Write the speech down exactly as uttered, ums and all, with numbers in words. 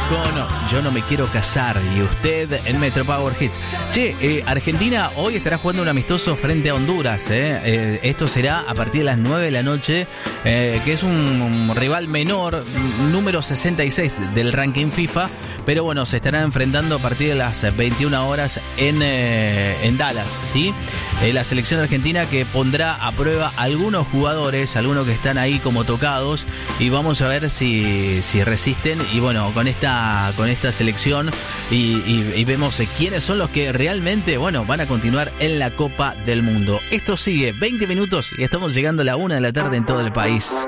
con Yo no me quiero casar y usted en Metro Power Hits. Che, eh, Argentina hoy estará jugando un amistoso frente a Honduras. Eh. Eh, esto será a partir de las nueve de la noche, eh, que es un, un rival menor, número sesenta y seis del ranking FIFA. Pero bueno, se estarán enfrentando a partir de las veintiuna horas en, eh, en Dallas, ¿sí? Eh, la selección argentina que pondrá a prueba algunos jugadores, algunos que están ahí como tocados, y vamos a ver si, si resisten. Y bueno, con esta, con esta selección y, y, y vemos quiénes son los que realmente, bueno, van a continuar en la Copa del Mundo. Esto sigue veinte minutos y estamos llegando a la una de la tarde en todo el país.